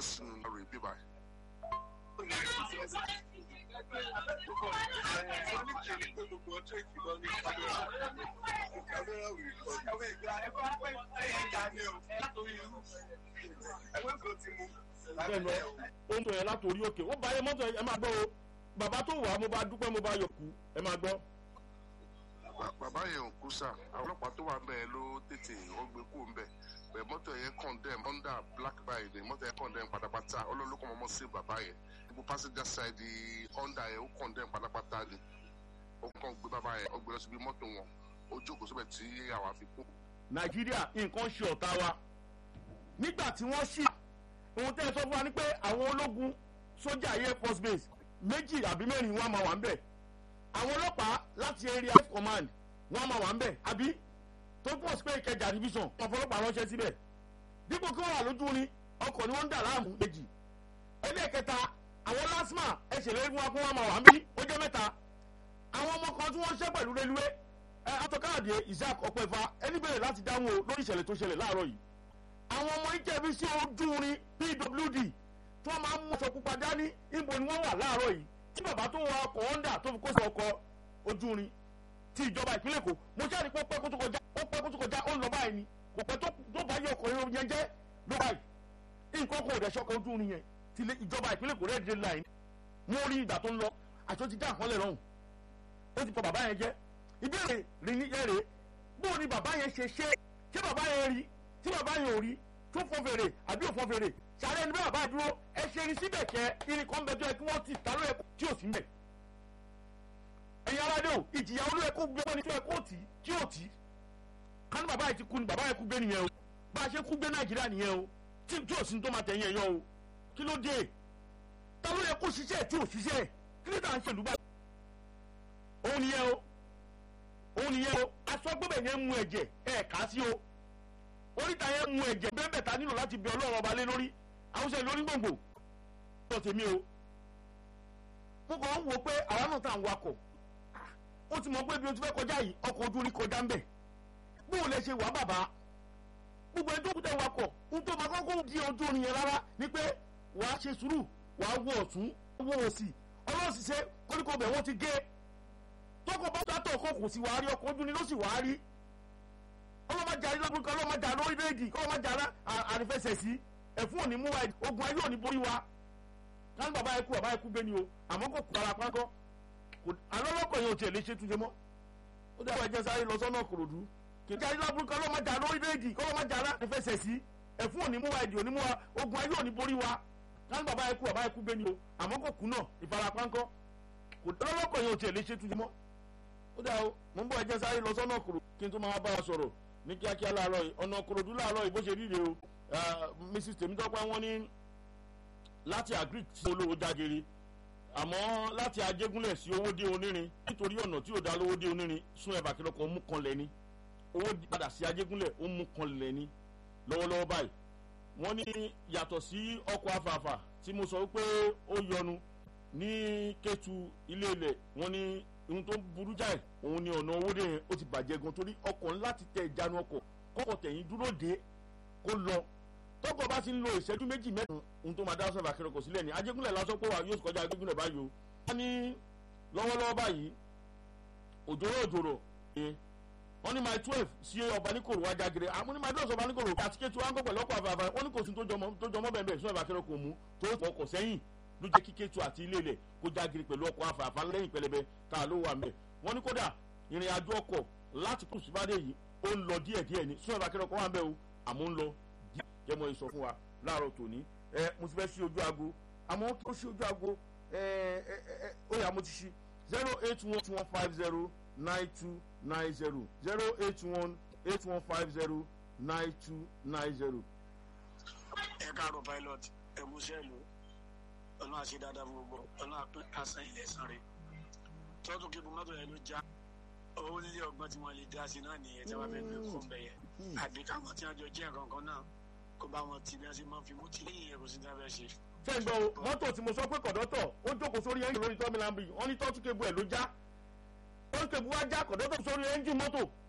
sínú rè bí báyìí. ohun tó yẹ látòrí òkè ó bá yẹ mọ́tò ẹ máa gbọ́ o bàbá tó wà mo bá dúpẹ́ mo bá yọ̀ kú ẹ máa gbọ́. bàbá yẹn ò kú sá àwọn ọlọ́pàá tó wà bẹ́ẹ̀ ló tètè ó gbé kú ń bẹ̀ bẹ́ẹ̀ mọ́tò yẹn condemn under black by the mọ́tò yẹn condemn pátápátá ọlọ́lọ́kọ̀ mọ́mọ́ sí bàbá yẹn gbogbo passenger side under yẹn ó condemn pátápátá ni ó kàn gbé bàbá yẹn ó gbé lọ síbi mọ́tò wọn ó jókòó síbẹ̀ tí àwa fi kú. nàìjíríà nǹkan ṣe ọ̀tá wa nígbà tí wọ́n ṣì ohun tẹ́ ẹ sọ fún wa ni pé àwọn ológun sójà air force base méjì àbí mẹ́rin wọn máa wà ń bẹ̀ àwọn ọlọ́pàá láti area command wọn máa wà ń bẹ̀ àbí tó pọ̀ sí pé ìkẹjà division wọn fọlọ́pàá ránṣẹ́ síbẹ̀ dípò kí wọ́n wà lójú ni ọkọ̀ ni wọ́n ń dà láàmú méjì ẹlẹ́ẹ̀kẹta àwọn lásìmà ẹ̀ṣẹ̀ lórí wọn kó wọn máa wà ń bí ó jẹ́ mẹ́ta àwọn ọmọ kan tí wọ́n ṣẹ́ pẹ̀lú reluwé atọ́káàdé Isaac ọ̀pẹ̀fà ẹni bẹ̀rẹ̀ láti dáhùn o lórí ìṣẹ̀lẹ̀ tó ṣẹlẹ̀ láàárọ̀ yìí àwọn ọmọ ìjẹ̀bi sí ojú rin PWD tí wọ́n máa ń mú ọ̀ṣọ́ pupa dání níbo ni wọ́n wà láàárọ̀ yìí tí bàbá tó wọ ọkọ̀ Honda tó fi kó sọ ọkọ̀ ojú rin ti ìjọba ìpínlẹ̀ Èkó mo ṣáà ní pé ó pẹ́ kó tó kọjá ó ń lọ báyìí ni kò pẹ́ tó bá yẹ ọkọ̀ yẹn jẹ́ ló báyìí nǹkan kò dẹ̀ ṣọkọ̀ ojú rin yẹn ti ìjọba ìpínlẹ̀ Èkó red line mo rí ìgbà tó ń lọ àti ó ti dá àkọọ́lẹ̀ lọ́hùn ó ti pọ̀ bàbá yẹn jẹ́ ìbéèrè rí ní ẹ̀rẹ́ bóò ni bàbá yẹn ṣe ṣé bàbá yẹn rí tí bàbá yẹn ò rí tó fọ́n fèrè àbí ò fọ́n fèrè sàrẹ́ ni bàbá dúró ẹ ṣe rí síbẹ̀ kẹ́ irin kan bẹ tó yẹ kí wọ́n ti ta ló yẹ tí ò sí mbẹ̀. ẹ̀yin aládé o ìjìyà olú yẹ kó gbé wọ́n ní tó yẹ kó tì tí ò tì ká ní bàbá yẹn ti kú ni bàbá yẹn kú gbé nìyẹn o bá a ṣe kú gbé Nàìjíríà nìyẹn o tí ò sí ní tó máa tẹ̀yìn ẹ̀ yọ o kí ló dé ta ló yẹ kó ṣiṣẹ́ tí ò ṣiṣẹ́ kí ló dà ń ṣèlú bá òun nìyẹn o aṣọ́gbọ́bẹ̀ yẹn mú ẹ̀jẹ̀ ẹ̀ kà á sí o oríta yẹn mú ẹ̀jẹ̀ bẹ́ẹ̀ ta nílò láti bẹ Ọlọ́run ọba lé lórí àwùjọ lórí gbòǹgbò tó tèmi o mo kàn ń wo pé àwa náà tà ń wakọ̀ ó ti mọ̀ pé bí o ti fẹ́ kọjá yìí ọkọ̀ ojú orí kọjá ń bẹ̀ bó o lè ṣe wà bàbá gbogbo ẹni tó kú tẹ̀ wakọ̀ ń tó máa kọ́kọ́ di ojú orin yẹn rárá ni pé wàá ṣe sùúrù wàá wọ ọ̀tún wọ òsì ọlọ́sìṣẹ́ koríko bẹ̀ wọ́n ti gé tọkọ bá tàtọ̀ kọ kò sí wàá rí ọkọ̀ ojú ni ló sì wàá rí ọlọ́mọdé àrílọ́gbọ̀n kan ọlọ́mọdé àná orílẹ̀-èdè ọlọ́mọdé àrífẹsẹ̀ sí ẹ̀fún òní mú wa ogun ayé òní borí wa káwọn bàbá ẹkú gbé ni o àmọ́ kò kú ara pákọ́ alọ́lọ́kọ̀ yẹn ò tiẹ̀ lè ṣe túnṣe mọ́ ó dábàá jẹ́ sáré lọ sọ́nà Ìkòròdú kìkì àrílọ́gbọ̀n kan ọlọ́mọdé àná orílẹ̀-èdè ọlọ́mọdé àrífẹsẹ̀ sí ẹ̀fún òní mú wa òní mú wa ogun ayé òní borí wa káwọn bàbá ẹkú gbé ni o àmọ́ kò kú náà ìfarapa ńkọ́ alọ́lọ́kọ̀ yẹn ò tiẹ̀ lè ṣe túnṣe mọ́ ó dà o mo ń bọ̀ ẹjẹ́ sáré lọ sọ́nà Ìkòròdú kí n tó máa bá wa sọ̀rọ̀ ní kíákíá láàárọ̀ yìí ọ̀nà Ìkòròdú láàárọ̀ yìí bó ṣe ríre o Mrs Tèmítọ́pẹ́ wọ́n ní láti agric sí olówó jágere àmọ́ láti Ajégúnlẹ̀ sí owó dé onírin nítorí ọ̀nà tí ò dá lówó dé onírin sún ẹ̀bà kí lọ́kọ̀ mú kan lẹ́ni owó padà sí Ajégúnlẹ̀ ó mú kan lẹ́ni lọ́wọ́lọ́wọ́ báyìí wọ́n ní yàtọ̀ sí ọkọ̀ afàfà tí mo sọ wípé ó yọnu ní Kétu ilé ilẹ̀ wọ́n ní ohun tó burú jáì òun ni ọ̀nà owó dé yẹn ó ti bàjẹ́ gan torí ọkọ̀ ńlá ti tẹ ìjánu ọkọ̀ kọ́kọ́ tẹ̀yìn dúró dé kó lọ tọ́kọ̀ bá ti ń lo ìṣẹ́jú méjì mẹ́rin ohun tó máa dá sọ́ọ̀bà kẹrọkọ̀ sílẹ̀ ní Ajégúnlẹ̀ lásán pé wà yóò kọjá Ajégúnlẹ̀ báyìí o wọ́n ní lọ́wọ́lọ́wọ́ báyìí òjòrò wọ́n ní my 12 sí Ọbaníkòrò wá jágere àmọ́ ní my 12 Ọbaníkòrò àti Kétu wá ń kọ́ pẹ̀lú ọkọ̀ àfààfà wọ́n ní kò sí tó jọmọ́ bẹ̀ẹ̀ sọ́ọ̀bà kẹrọkọ̀ mú tó ọkọ̀ sẹ́yìn ló jẹ́ kí Kétu àti ilé ilẹ̀ kó jágiri pẹ̀lú ọkọ̀ afààfà lẹ́yìn pẹlẹbẹ tá a ló wà mẹ́ wọ́n ní kódà ìrìn àjò ọkọ̀ láti kù síbádé yìí ó ń lọ díẹ̀díẹ̀ ní sún ẹ̀bà kẹrọkọ̀ wà mẹ́ o àmọ́ ń lọ díẹ̀ jẹ́mọ́ ìsọ fún wa láàárọ̀ tòní mo ti fẹ́ sí ojú aago àmọ́ kí ó sí ojú aago ó yá mo ti ṣí 08121509290 08181509290. ẹ káàárọ̀ pilot ẹ mú sẹ́ẹ̀lù ọ̀nà àṣẹ dáadáa fún gbogbo ọ̀nà àṣà ilẹ̀ ẹ̀sán rẹ̀ tọ́tún kí bùmọ́tò yẹn ló já owó nílé ọgbọ́n tí wọ́n lè dá sí náà nìyẹn tí wọ́n fẹ́ gbé fún bẹ́ẹ̀ yẹn àbí káwọn tí wọ́n jọ jẹ́ kankan náà kó bá wọn tì bí wọ́n ṣe máa fi mú tì lẹ́yìn yẹn kò sí ní abẹ́ ṣe. ṣé ń gbọ́ mọ́tò tí mo sọ pé kọ̀dọ́tọ̀ ó jókòó sórí ẹ́ńjìn lórí tọ́mìlàmbì wọ́n ní tọ́tún kébù ẹ̀ ló já tọ́tún kébù wá já kọ̀dọ́tọ̀ sórí ẹ́ńjìn mọ́tò